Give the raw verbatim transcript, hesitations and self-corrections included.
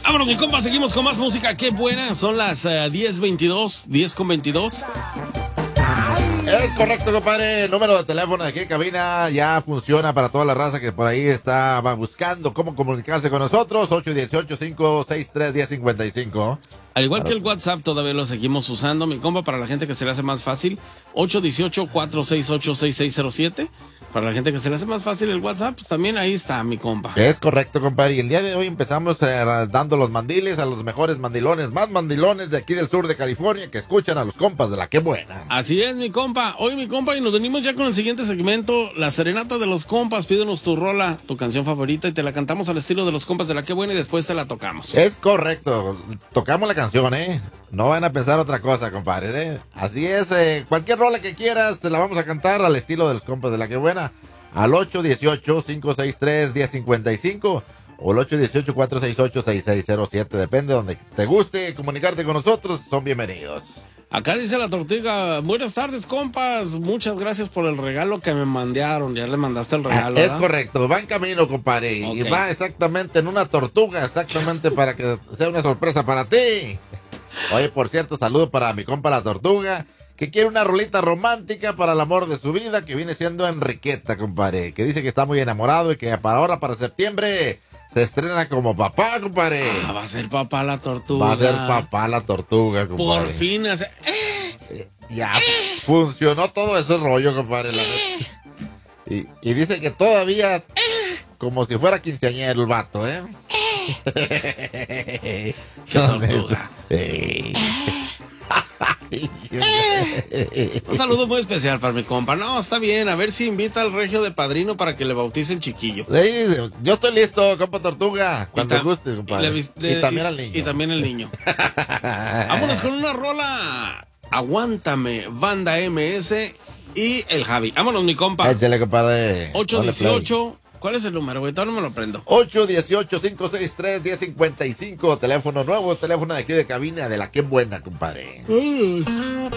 Vámonos, mi compa, seguimos con más música. Qué buena, son las uh, diez veintidós, diez con veintidós. Es correcto, compadre. El número de teléfono de aquí en cabina ya funciona para toda la raza que por ahí está buscando cómo comunicarse con nosotros. ocho uno ocho, cinco seis tres, uno cero cinco cinco. Al igual que el WhatsApp, todavía lo seguimos usando, mi compa, para la gente que se le hace más fácil. ocho uno ocho, cuatro seis ocho, seis seis cero siete. Para la gente que se le hace más fácil el WhatsApp, pues también ahí está, mi compa. Es correcto, compadre. Y el día de hoy empezamos eh, dando los mandiles a los mejores mandilones, más mandilones de aquí del sur de California que escuchan a los compas de la Qué Buena. Así es, mi compa. Hoy, mi compa, y nos venimos ya con el siguiente segmento, la serenata de los compas. Pídenos tu rola, tu canción favorita, y te la cantamos al estilo de los compas de la Qué Buena y después te la tocamos. Es correcto. Tocamos la canción, ¿eh? No van a pensar otra cosa, compadre, ¿eh? Así es, eh, cualquier rola que quieras te la vamos a cantar al estilo de los compas de la Qué Buena. Al ocho uno ocho, cinco seis tres, uno cero cinco cinco o el ocho uno ocho, cuatro seis ocho, seis seis cero siete. Depende de donde te guste comunicarte con nosotros, son bienvenidos. Acá dice la tortuga, buenas tardes, compas, muchas gracias por el regalo que me mandaron. Ya le mandaste el regalo, ah, Es ¿verdad? correcto, va en camino, compadre. Okay. Y va exactamente en una tortuga, exactamente para que sea una sorpresa para ti. Oye, por cierto, saludo para mi compa la tortuga, que quiere una rolita romántica para el amor de su vida, que viene siendo Enriqueta, compadre, que dice que está muy enamorado y que para ahora, para septiembre, se estrena como papá, compadre. Ah, va a ser papá la tortuga. Va a ser papá la tortuga, compadre. Por fin hace... Eh, ya eh. funcionó todo ese rollo, compadre. La eh. y, y dice que todavía, eh. como si fuera quinceañero el vato, ¿eh? ¡Qué tortuga! Eh. Un saludo muy especial para mi compa. No, está bien, a ver si invita al regio de padrino para que le bautice el chiquillo. Sí, yo estoy listo, compa tortuga, cuando guste, compadre. Y, le, le, y también y, al niño. Y también el niño. Vámonos con una rola. Aguántame, Banda M S y el Javi. Vámonos, mi compa. Échale, compadre. ocho dieciocho. ¿Cuál es el número, güey? Todavía no me lo prendo. ocho uno ocho, cinco seis tres, uno cero cinco cinco. Teléfono nuevo, teléfono de aquí de cabina de la Qué Buena, compadre.